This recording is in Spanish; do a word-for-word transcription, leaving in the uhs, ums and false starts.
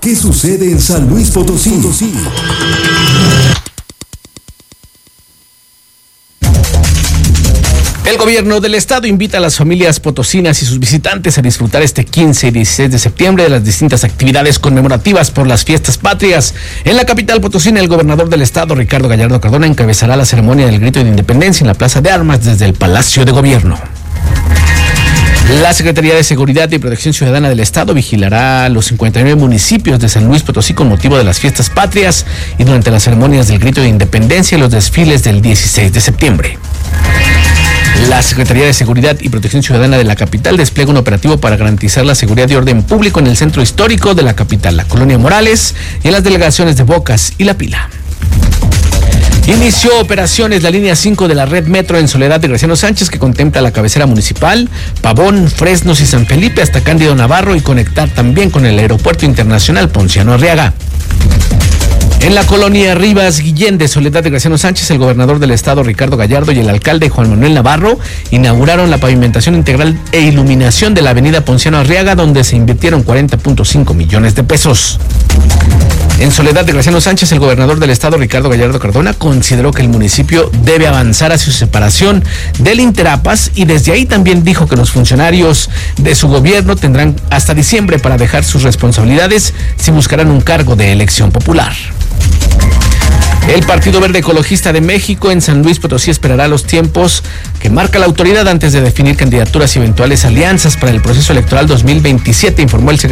¿Qué sucede en San Luis Potosí? El gobierno del estado invita a las familias potosinas y sus visitantes a disfrutar este quince y dieciséis de septiembre de las distintas actividades conmemorativas por las fiestas patrias. En la capital potosina, el gobernador del estado, Ricardo Gallardo Cardona, encabezará la ceremonia del grito de independencia en la Plaza de Armas desde el Palacio de Gobierno. La Secretaría de Seguridad y Protección Ciudadana del Estado vigilará los cincuenta y nueve municipios de San Luis Potosí con motivo de las fiestas patrias y durante las ceremonias del grito de independencia y los desfiles del dieciséis de septiembre. La Secretaría de Seguridad y Protección Ciudadana de la capital despliega un operativo para garantizar la seguridad y orden público en el centro histórico de la capital, la Colonia Morales, y en las delegaciones de Bocas y La Pila. Inició operaciones la línea cinco de la red metro en Soledad de Graciano Sánchez, que contempla la cabecera municipal, Pavón, Fresnos y San Felipe hasta Cándido Navarro y conectar también con el Aeropuerto Internacional Ponciano Arriaga. En la colonia Rivas Guillén de Soledad de Graciano Sánchez, el gobernador del estado, Ricardo Gallardo, y el alcalde, Juan Manuel Navarro, inauguraron la pavimentación integral e iluminación de la avenida Ponciano Arriaga, donde se invirtieron cuarenta punto cinco millones de pesos. En Soledad de Graciano Sánchez, el gobernador del estado, Ricardo Gallardo Cardona, consideró que el municipio debe avanzar hacia su separación del Interapas y desde ahí también dijo que los funcionarios de su gobierno tendrán hasta diciembre para dejar sus responsabilidades si buscarán un cargo de elección popular. El Partido Verde Ecologista de México en San Luis Potosí esperará los tiempos que marca la autoridad antes de definir candidaturas y eventuales alianzas para el proceso electoral dos mil veintisiete, informó el secretario